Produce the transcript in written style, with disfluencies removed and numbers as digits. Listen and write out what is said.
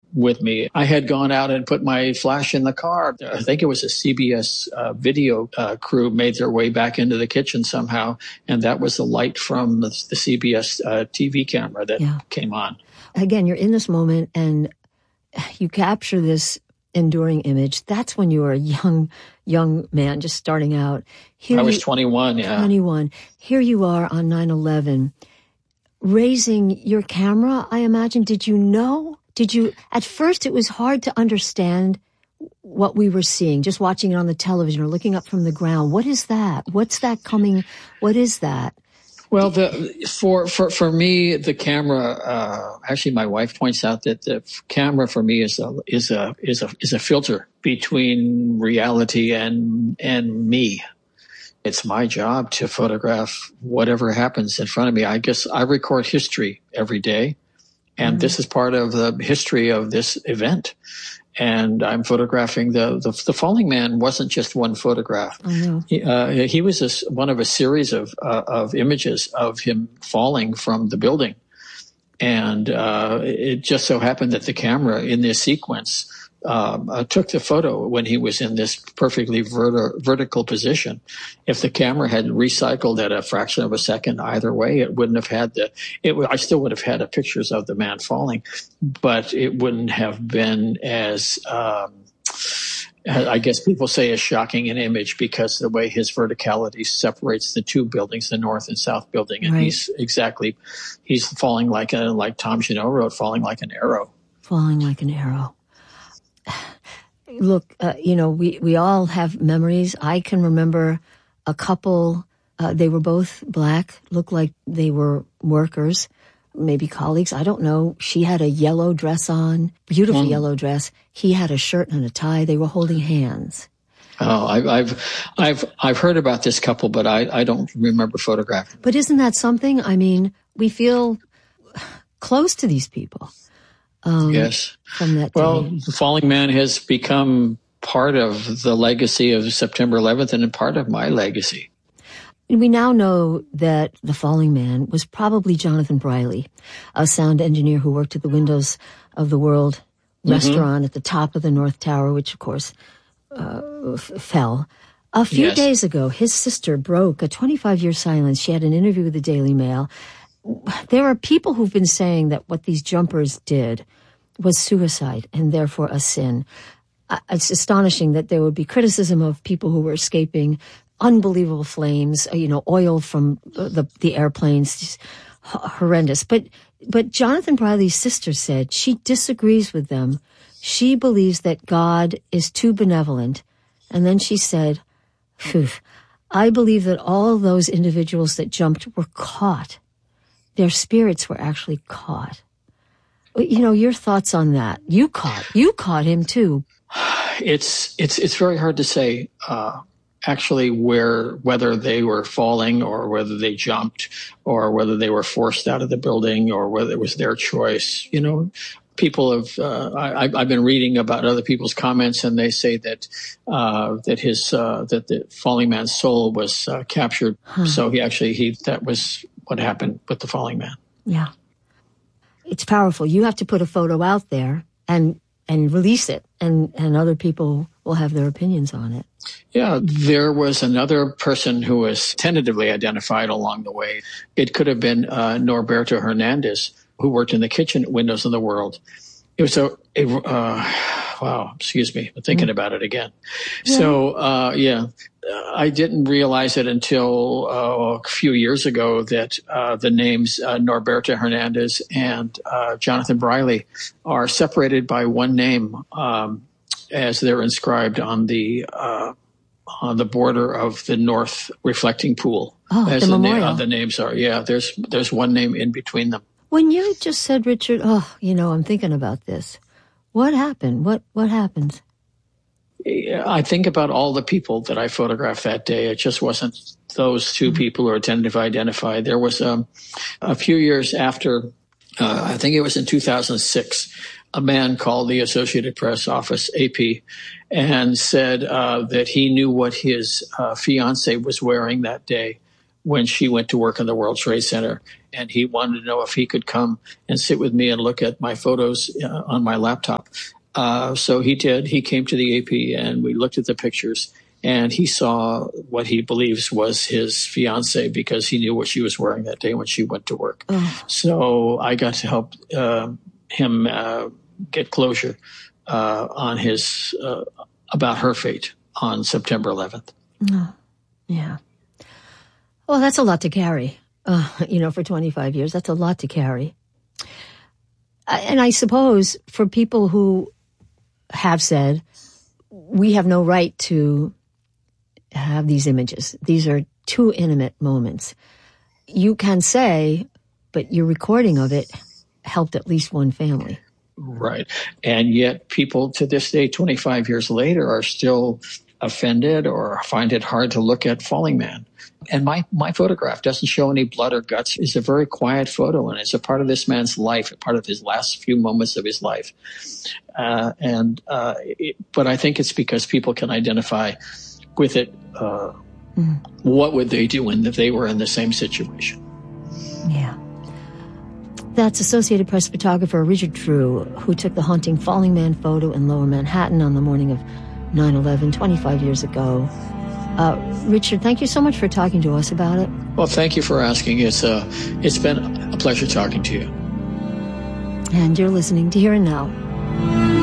with me. I had gone out and put my flash in the car. I think it was a CBS video crew made their way back into the kitchen somehow, and that was the light from the CBS TV camera that came on. Again, you're in this moment, and you capture this enduring image. That's when you were a young man, just starting out. I was 21, yeah. 21. Here you are on 9/11, raising your camera, I imagine. Did you know? At first it was hard to understand what we were seeing, just watching it on the television or looking up from the ground. What is that? What's that coming? What is that? Well, for me, the camera. Actually, my wife points out that the camera for me is a filter between reality and me. It's my job to photograph whatever happens in front of me. I guess I record history every day, and this is part of the history of this event. And I'm photographing the falling man. Wasn't just one photograph. Oh, no. He was one of a series of images of him falling from the building, and it just so happened that the camera in this sequence took the photo when he was in this perfectly vertical position. If the camera had recycled at a fraction of a second either way, it wouldn't have had I still would have had pictures of the man falling, but it wouldn't have been as, I guess people say, as shocking an image, because the way his verticality separates the two buildings, the north and south building. And right. he's falling like Tom Junot wrote, falling like an arrow. Falling like an arrow. Look, we all have memories. I can remember a couple, they were both black, looked like they were workers, maybe colleagues. I don't know. She had a yellow dress on, beautiful yellow dress. He had a shirt and a tie. They were holding hands. Oh, I've heard about this couple, but I don't remember photographing. But isn't that something? I mean, we feel close to these people. Yes. From that day. Well, the falling man has become part of the legacy of September 11th and part of my legacy. We now know that the falling man was probably Jonathan Briley, a sound engineer who worked at the Windows of the World restaurant at the top of the North Tower, which, of course, fell. A few days ago, his sister broke a 25-year silence. She had an interview with the Daily Mail. There are people who've been saying that what these jumpers did was suicide and therefore a sin. It's astonishing that there would be criticism of people who were escaping unbelievable flames, oil from the airplanes, horrendous. But Jonathan Briley's sister said she disagrees with them. She believes that God is too benevolent. And then she said, I believe that all those individuals that jumped were caught. Their spirits were actually caught. Your thoughts on that? You caught him too. It's very hard to say, actually, whether they were falling or whether they jumped or whether they were forced out of the building or whether it was their choice. People have, I've been reading about other people's comments, and they say that the falling man's soul was captured. So that was what happened with the falling man. Yeah. It's powerful. You have to put a photo out there and release it, and other people will have their opinions on it. Yeah, there was another person who was tentatively identified along the way. It could have been Norberto Hernandez, who worked in the kitchen at Windows of the World. It was wow, excuse me, I'm thinking about it again. Yeah. So, I didn't realize it until a few years ago that the names Norberto Hernandez and Jonathan Briley are separated by one name as they're inscribed on the border of the north reflecting pool. Oh, as the memorial. The names are. Yeah, there's one name in between them. When you just said, Richard, I'm thinking about this. What happened? What happens? I think about all the people that I photographed that day. It just wasn't those two people who are tentatively identified. There was a few years after, I think it was in 2006, a man called the Associated Press office, AP, and said that he knew what his fiancée was wearing that day when she went to work in the World Trade Center. And he wanted to know if he could come and sit with me and look at my photos on my laptop. So he did. He came to the AP and we looked at the pictures, and he saw what he believes was his fiance, because he knew what she was wearing that day when she went to work. Oh. So I got to help him get closure on his about her fate on September 11th. Oh, yeah. Well, that's a lot to carry. For 25 years, that's a lot to carry. And I suppose for people who have said, we have no right to have these images, these are too intimate moments, you can say, but your recording of it helped at least one family. Right. And yet people to this day, 25 years later, are still offended or find it hard to look at Falling Man. And my photograph doesn't show any blood or guts. It's a very quiet photo, and it's a part of this man's life, a part of his last few moments of his life. But I think it's because people can identify with it. What would they do if they were in the same situation? Yeah. That's Associated Press photographer Richard True, who took the haunting Falling Man photo in Lower Manhattan on the morning of 9/11, 25 years ago. Richard, thank you so much for talking to us about it. Well, thank you for asking. It's been a pleasure talking to you. And you're listening to Here and Now.